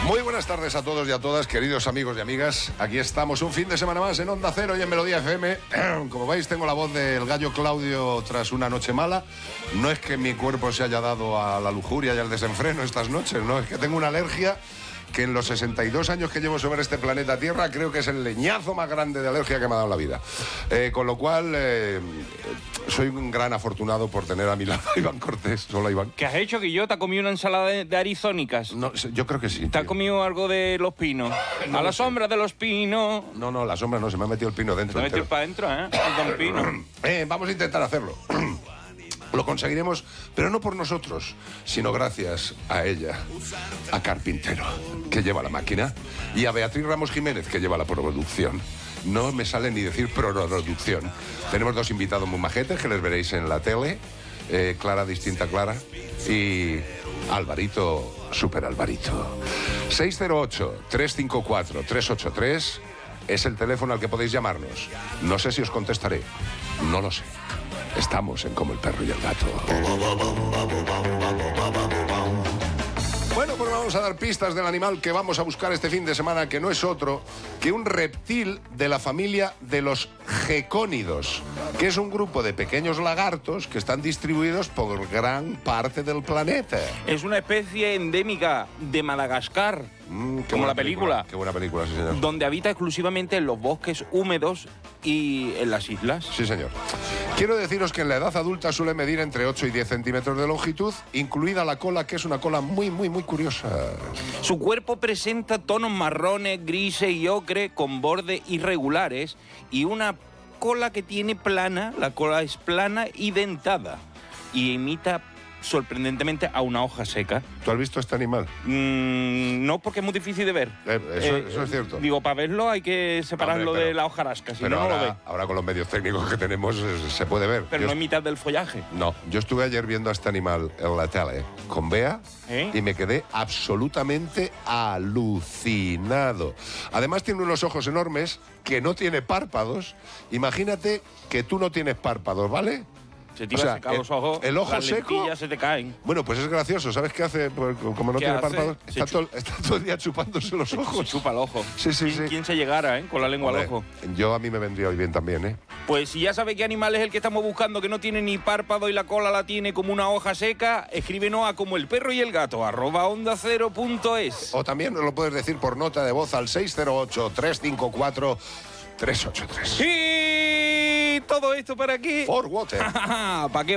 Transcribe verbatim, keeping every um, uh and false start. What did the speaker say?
Muy buenas tardes a todos y a todas, queridos amigos y amigas. Aquí estamos un fin de semana más en Onda Cero y en Melodía F M. Como veis, tengo la voz del gallo Claudio tras una noche mala. No es que mi cuerpo se haya dado a la lujuria y al desenfreno estas noches, no, es que tengo una alergia que en los sesenta y dos años que llevo sobre este planeta Tierra creo que es el leñazo más grande de alergia que me ha dado la vida. Eh, con lo cual, eh, soy un gran afortunado por tener a mi lado a Iván Cortés. Hola, Iván. ¿Qué has hecho, que yo te has comido una ensalada de, de arizónicas? No, yo creo que sí. ¿Te has comido algo de los pinos? No a la sé. sombra de los pinos. No, no, la sombra no, se me ha metido el pino dentro. Te has metido para adentro, ¿eh? El don Pino. Eh, vamos a intentar hacerlo. Lo conseguiremos, pero no por nosotros, sino gracias a ella, a Carpintero, que lleva la máquina, y a Beatriz Ramos Jiménez, que lleva la producción. No me sale ni decir producción. Tenemos dos invitados muy majetes que les veréis en la tele, eh, Clara Distinta Clara y Alvarito, Super Alvarito. seis cero ocho, tres cinco cuatro, tres ocho tres es el teléfono al que podéis llamarnos. No sé si os contestaré, no lo sé. Estamos en Como el perro y el gato. Bueno, pues vamos a dar pistas del animal que vamos a buscar este fin de semana, que no es otro que un reptil de la familia de los gecónidos, que es un grupo de pequeños lagartos que están distribuidos por gran parte del planeta. Es una especie endémica de Madagascar, Mm, qué como buena la película, Qué buena película, sí, señor. donde habita exclusivamente en los bosques húmedos y en las islas. Sí, señor. Quiero deciros que en la edad adulta suele medir entre ocho y diez centímetros de longitud, incluida la cola, que es una cola muy, muy, muy curiosa. Su cuerpo presenta tonos marrones, grises y ocre con bordes irregulares y una cola que tiene plana, la cola es plana y dentada y imita sorprendentemente a una hoja seca. ¿Tú has visto este animal? Mm, no, porque es muy difícil de ver. Eh, eso, Eh, eso es cierto. Digo, para verlo hay que separarlo Hombre, pero- de la hojarasca, si Pero no, no lo ahora, ve. ahora con los medios técnicos que tenemos eh, se puede ver. Pero Yo no est- en mitad del follaje. No, yo estuve ayer viendo a este animal en la tele con Bea ¿Eh? y me quedé absolutamente alucinado. Además tiene unos ojos enormes que no tiene párpados. Imagínate que tú no tienes párpados, ¿vale? Se te O iba sea, a secar el- los ojos, el ojo las seco- lentillas se te caen. Bueno, pues es gracioso. ¿Sabes qué hace? Pues, como no ¿Qué tiene hace? párpados, Se está chu- todo, está todo el día chupándose los Se ojos. chupa el ojo. Sí, sí, ¿Quién, sí. quién se llegara, eh? Con la lengua Hombre, al ojo. yo a mí me vendría hoy bien también, ¿eh? Pues si ya sabe qué animal es el que estamos buscando, que no tiene ni párpado y la cola la tiene como una hoja seca, escríbenos a como el perro y el gato, arroba onda cero punto es. O también nos lo puedes decir por nota de voz al seis cero ocho, tres cinco cuatro, tres ocho tres. Y todo esto para qué. For water. ¿Para qué?